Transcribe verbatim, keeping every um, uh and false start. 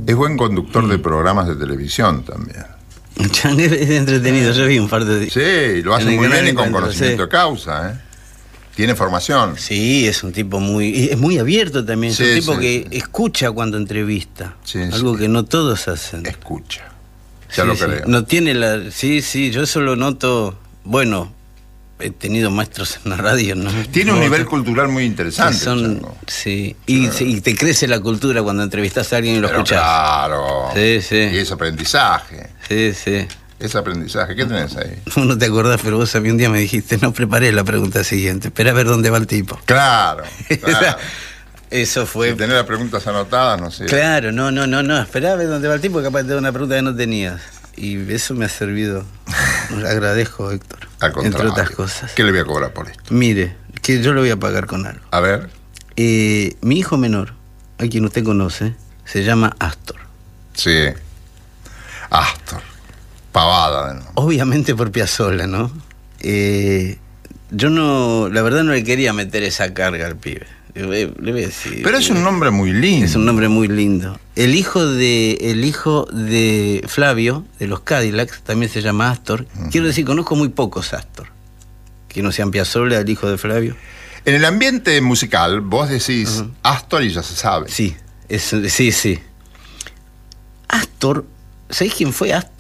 Es buen conductor mm. de programas de televisión también. Es entretenido, yo vi un par de... Sí, lo hace muy bien y con conocimiento de causa, ¿eh? Tiene formación. Sí, es un tipo muy... Es muy abierto también, es sí, un tipo sí, que sí. escucha cuando entrevista. Sí, algo sí. que no todos hacen. Escucha. Ya sí, lo sí. creo. No tiene la... Sí, sí, yo eso lo noto... Bueno, he tenido maestros en la radio, ¿no? Tiene un nivel cultural muy interesante. Son, sí, y, sí, y te crece la cultura cuando entrevistas a alguien y lo Pero escuchás. Claro. Sí, sí. Y es aprendizaje. Sí, sí. Es aprendizaje. ¿Qué tenés ahí? No, no te acordás, pero vos a mí un día me dijiste, no preparé la pregunta siguiente, espera a ver dónde va el tipo. Claro, claro. Eso fue... Si tenés las preguntas anotadas, no sé. Claro, no, no, no, no, esperá a ver dónde va el tipo, capaz te da una pregunta que no tenías. Y eso me ha servido. Le agradezco, Héctor. Al contrario. Entre otras cosas. ¿Qué le voy a cobrar por esto? Mire, que yo lo voy a pagar con algo. A ver. Eh, mi hijo menor, a quien usted conoce, se llama Astor. Sí. Astor. Pavada, ¿no? Obviamente por Piazzolla, ¿no? Eh, yo no, la verdad no le quería meter esa carga al pibe. Le voy, le voy a decir. Pero es un nombre muy lindo. Es un nombre muy lindo. El hijo de, el hijo de Flavio, de los Cadillacs, también se llama Astor. Uh-huh. Quiero decir, conozco muy pocos Astor. Que no sean Piazzolla, el hijo de Flavio. En el ambiente musical, vos decís uh-huh. Astor y ya se sabe. Sí, es, sí, sí. Astor, ¿sabés quién fue Astor?